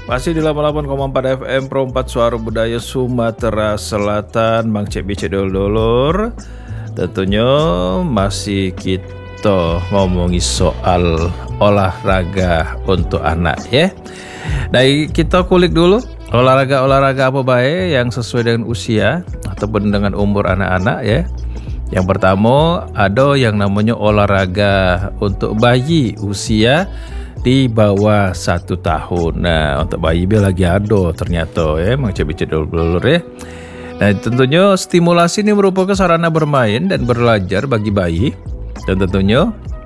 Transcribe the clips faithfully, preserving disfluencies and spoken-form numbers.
Masih di delapan puluh delapan koma empat F M Pro empat Suara Budaya Sumatera Selatan, Bang Cek Bice Dulur. Tentunya masih kita ngomongin soal olahraga untuk anak ya. Nah, kita kulik dulu olahraga-olahraga apa baik yang sesuai dengan usia ataupun dengan umur anak-anak ya. Yang pertama ada yang namanya olahraga untuk bayi usia di bawah satu tahun. Nah, untuk bayi biar lagi ada ternyata ya, Mang Cek Bice Dulur ya. Nah, tentunya stimulasi ini merupakan sarana bermain dan belajar bagi bayi, dan tentunya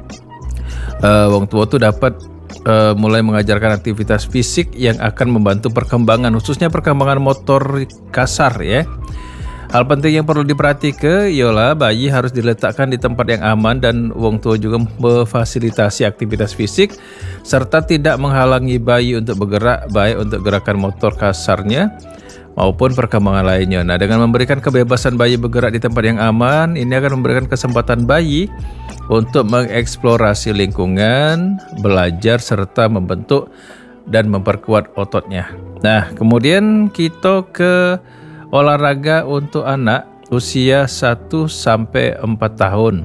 uh, orang tua tuh dapat uh, mulai mengajarkan aktivitas fisik yang akan membantu perkembangan, khususnya perkembangan motor kasar ya. Hal penting yang perlu diperhatikan ialah bayi harus diletakkan di tempat yang aman dan orang tua juga memfasilitasi aktivitas fisik serta tidak menghalangi bayi untuk bergerak, baik untuk gerakan motor kasarnya maupun perkembangan lainnya. Nah, dengan memberikan kebebasan bayi bergerak di tempat yang aman, ini akan memberikan kesempatan bayi untuk mengeksplorasi lingkungan, belajar serta membentuk dan memperkuat ototnya. Nah, kemudian kita ke olahraga untuk anak usia satu sampai empat tahun.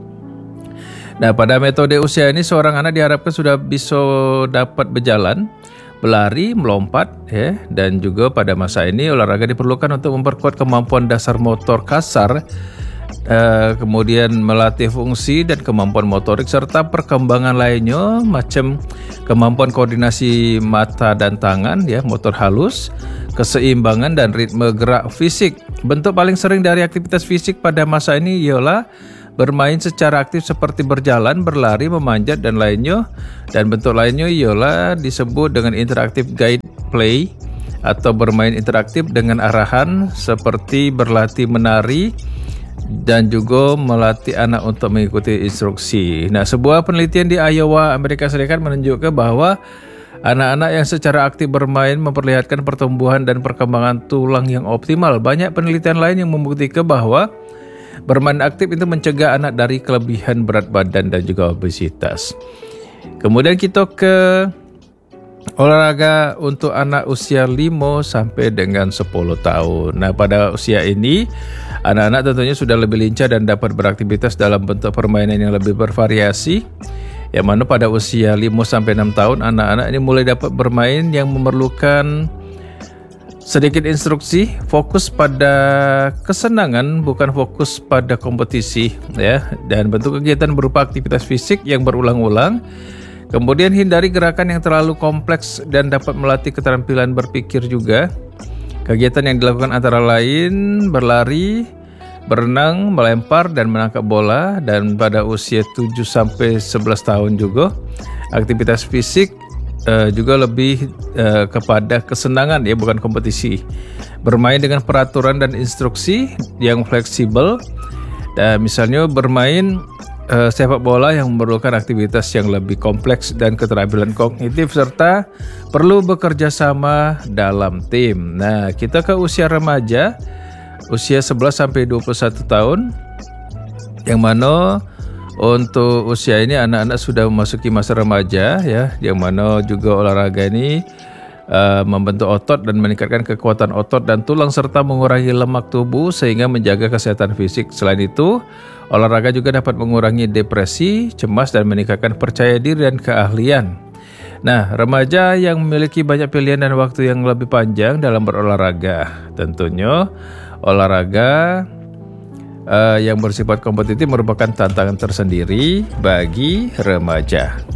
Nah, pada metode usia ini seorang anak diharapkan sudah bisa dapat berjalan, berlari, melompat ya, dan juga pada masa ini olahraga diperlukan untuk memperkuat kemampuan dasar motor kasar, eh, kemudian melatih fungsi dan kemampuan motorik serta perkembangan lainnya macam kemampuan koordinasi mata dan tangan ya, motor halus, keseimbangan dan ritme gerak fisik. Bentuk paling sering dari aktivitas fisik pada masa ini ialah bermain secara aktif seperti berjalan, berlari, memanjat dan lainnya. Dan bentuk lainnya ialah disebut dengan interaktif guide play atau bermain interaktif dengan arahan seperti berlatih menari dan juga melatih anak untuk mengikuti instruksi. Nah, sebuah penelitian di Iowa, Amerika Serikat menunjukkan bahwa anak-anak yang secara aktif bermain memperlihatkan pertumbuhan dan perkembangan tulang yang optimal. Banyak penelitian lain yang membuktikan bahwa bermain aktif itu mencegah anak dari kelebihan berat badan dan juga obesitas. Kemudian kita ke olahraga untuk anak usia lima sampai dengan sepuluh tahun. Nah, pada usia ini anak-anak tentunya sudah lebih lincah dan dapat beraktivitas dalam bentuk permainan yang lebih bervariasi. Yang mana pada usia lima sampai enam tahun anak-anak ini mulai dapat bermain yang memerlukan sedikit instruksi, fokus pada kesenangan bukan fokus pada kompetisi ya, dan bentuk kegiatan berupa aktivitas fisik yang berulang-ulang. Kemudian hindari gerakan yang terlalu kompleks dan dapat melatih keterampilan berpikir juga. Kegiatan yang dilakukan antara lain berlari, berenang, melempar dan menangkap bola. Dan pada usia tujuh sampai sebelas tahun juga aktivitas fisik Uh, juga lebih uh, kepada kesenangan ya, bukan kompetisi. Bermain dengan peraturan dan instruksi yang fleksibel. Dan misalnya bermain uh, sepak bola yang memerlukan aktivitas yang lebih kompleks dan keterampilan kognitif serta perlu bekerja sama dalam tim. Nah, kita ke usia remaja, usia sebelas sampai dua puluh satu tahun, yang mana untuk usia ini anak-anak sudah memasuki masa remaja ya, yang mana juga olahraga ini uh, membentuk otot dan meningkatkan kekuatan otot dan tulang serta mengurangi lemak tubuh sehingga menjaga kesehatan fisik. Selain itu, olahraga juga dapat mengurangi depresi, cemas dan meningkatkan percaya diri dan keahlian. Nah, remaja yang memiliki banyak pilihan dan waktu yang lebih panjang dalam berolahraga. Tentunya olahraga Uh, yang bersifat kompetitif merupakan tantangan tersendiri bagi remaja.